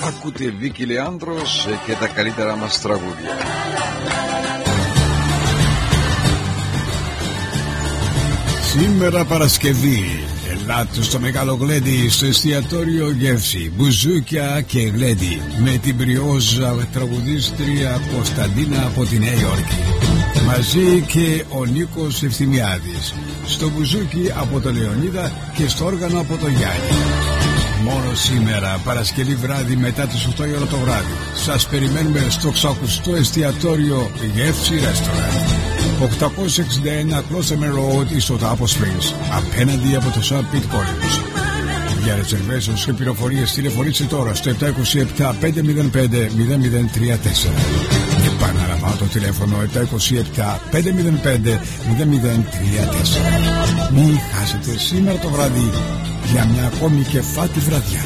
Ακούτε Βίκη Λεάνδρος και τα καλύτερα μας τραγούδια. Σήμερα Παρασκευή, ελάτε στο Μεγάλο Γλέντι, στο εστιατόριο Γεύση, μπουζούκια και γλέντι, με την πριόζα τραγουδίστρια Κωνσταντίνα από τη Νέα Υόρκη. Μαζί και ο Νίκος Ευθυμιάδης, στο μπουζούκι από τον Λεωνίδα και στο όργανο από τον Γιάννη. Μόνο σήμερα, Παρασκευή βράδυ μετά τις 8 η ώρα το βράδυ, σας περιμένουμε στο ξακουστό εστιατόριο Γεύση Restaurant, 861 Closeman Road, στο Apple Springs, απέναντι από το St. Pete College. Για reservations και πληροφορίες τηλεφωνήστε τώρα στο 727-505-0034. Επαναλαμβάνω το τηλέφωνο 727-505-0034. Μην χάσετε σήμερα το βράδυ για μια ακόμη κεφάτη βραδιά.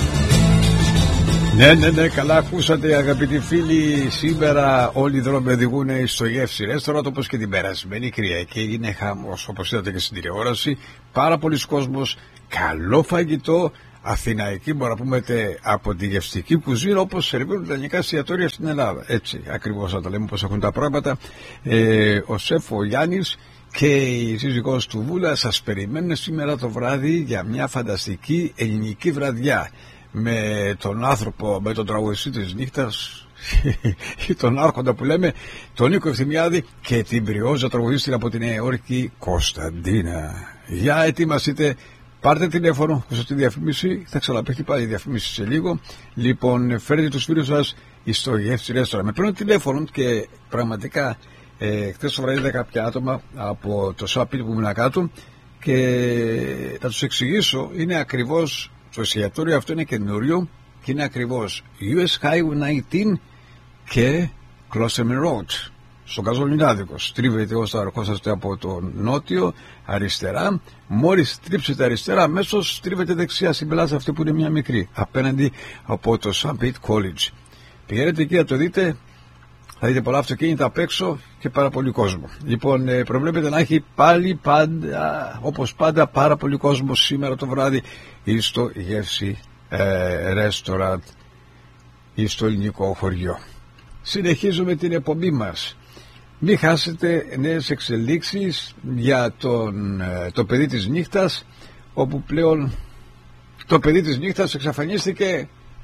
Ναι, καλά ακούσατε αγαπητοί φίλοι. Σήμερα όλοι οι δρόμοι οδηγούν στο Γεύση Restaurant, όπως και την περασμένη Κυριακή. Είναι χαμός, όπως είδατε και στην τηλεόραση. Πάρα πολλοί κόσμος, καλό φαγητό, αθηναϊκή μπορούμε να πούμε από τη γευστική κουζίνα, όπως σερβίρουν τα ελληνικά εστιατόρια στην Ελλάδα. Έτσι ακριβώς θα τα λέμε πώς έχουν τα πράγματα. Ο σεφ ο Γιάννης και η σύζυγός του Βούλα σας περιμένουν σήμερα το βράδυ για μια φανταστική ελληνική βραδιά, με τον άνθρωπο, με τον τραγουδιστή της νύχτας ή τον άρχοντα που λέμε, τον Νίκο Ευθυμιάδη, και την πριόζα τραγουδίστρια από τη Νέα Υόρκη Κωνσταντίνα. Για ετοιμαστείτε, πάρτε τηλέφωνο στη διαφήμιση, θα ξαναπέχει πάλι η διαφήμιση σε λίγο. Λοιπόν, φέρετε τους φίλους σας στο Γεύση Restaurant. Με παίρνουν τηλέφωνο και πραγματικά χθες το βράδυ είδα κάποια άτομα από το Σάπιλ που ήμουν κάτω και θα τους εξηγήσω, είναι ακριβώς, το εστιατόριο αυτό είναι καινούριο και είναι ακριβώς US Highway 19 και Closeman Road, στο Καζολινάδικο. Στρίβετε όσο αρχόσαστε από το νότιο αριστερά, μόλις στρίψετε αριστερά αμέσως στρίβετε δεξιά στην πλάζα αυτή που είναι μια μικρή, απέναντι από το St. Pete College. Πηγαίνετε εκεί να το δείτε, θα δείτε πολλά αυτοκίνητα απ' έξω και πάρα πολύ κόσμο. Λοιπόν, προβλέπετε να έχει πάλι πάντα, όπως πάντα, πάρα πολύ κόσμο σήμερα το βράδυ ή στο Γεύση Restaurant ή στο ελληνικό χωριό. Συνεχίζουμε την εκπομπή μας. Μην χάσετε νέες εξελίξεις για το παιδί της νύχτας, όπου πλέον το παιδί της νύχτας εξαφανίστηκε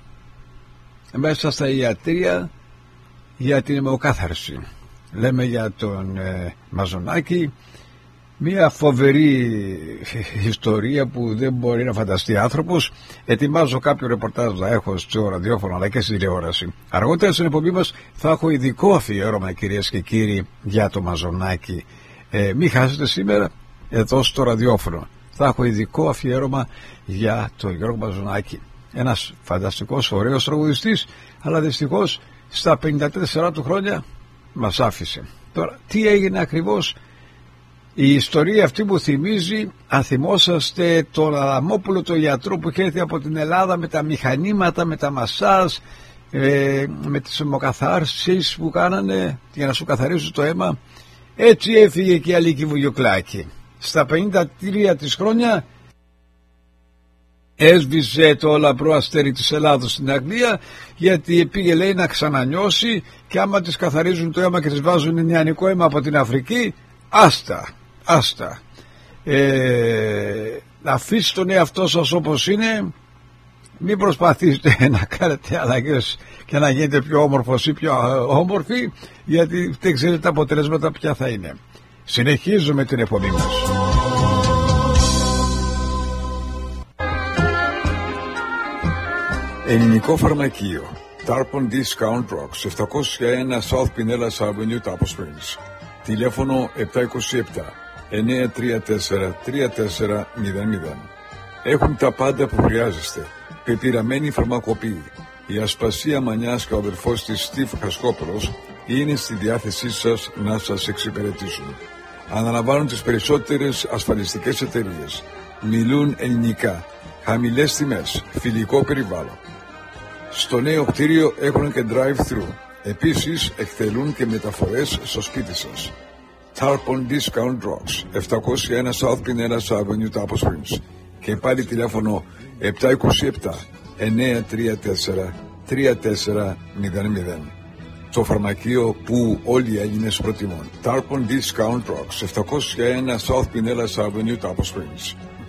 μέσα στα ιατρεία για την αιμοκάθαρση. Λέμε για τον Μαζονάκη, μια φοβερή ιστορία που δεν μπορεί να φανταστεί άνθρωπος. Ετοιμάζω κάποιο ρεπορτάζ να έχω στο ραδιόφωνο αλλά και στη τηλεόραση. Αργότερα στην εκπομπή μας θα έχω ειδικό αφιέρωμα, κυρίες και κύριοι, για το Μαζονάκη. Μην χάσετε σήμερα εδώ στο ραδιόφωνο. Θα έχω ειδικό αφιέρωμα για τον Γιώργο Μαζονάκη. Ένας φανταστικός, ωραίος τραγουδιστής, αλλά δυστυχώς στα 54 του χρόνια μας άφησε. Τώρα, τι έγινε ακριβώς? Η ιστορία αυτή μου θυμίζει, αν θυμόσαστε, τον Αδαμόπουλο, τον γιατρό που είχε έρθει από την Ελλάδα με τα μηχανήματα, με τα μασάζ, με τις αιμοκαθάρσεις που κάνανε για να σου καθαρίσουν το αίμα. Έτσι έφυγε και η Αλίκη Βουγιοκλάκη. Στα 53 της χρόνια έσβησε το λαμπρό αστέρι της Ελλάδος στην Αγγλία, γιατί πήγε, λέει, να ξανανιώσει, και άμα τις καθαρίζουν το αίμα και τις βάζουν νεανικό αίμα από την Αφρική, άστα. Αφήστε τον εαυτό σας όπως είναι, μην προσπαθήσετε να κάνετε αλλαγές και να γίνετε πιο όμορφος ή πιο όμορφοι, γιατί δεν ξέρετε τα αποτελέσματα ποια θα είναι. Συνεχίζουμε την εκπομπή μας. Ελληνικό φαρμακείο Tarpon Discount Drugs, 701 South Pinellas Avenue, Apple Springs. Τηλέφωνο 727-934-3400. Έχουν τα πάντα που χρειάζεστε. Πεπειραμένη φαρμακοποιή. Η Ασπασία Μανιάς και ο αδερφός της Στίβ Χασκόπουλος είναι στη διάθεσή σας να σας εξυπηρετήσουν. Αναλαμβάνουν τις περισσότερες ασφαλιστικές εταιρείες. Μιλούν ελληνικά. Χαμηλές τιμές. Φιλικό περιβάλλον. Στο νέο κτίριο έχουν και drive-thru. Επίσης εκτελούν και μεταφορές στο σπίτι σας. Tarpon Discount Drugs, 701 South Pinellas Avenue, Apple Springs. Και πάλι τηλέφωνο 727-934-3400. 3400. Το φαρμακείο που όλοι οι Έλληνες προτιμούν. Tarpon Discount Drugs, 701 South Pinellas Avenue, Tapos Springs.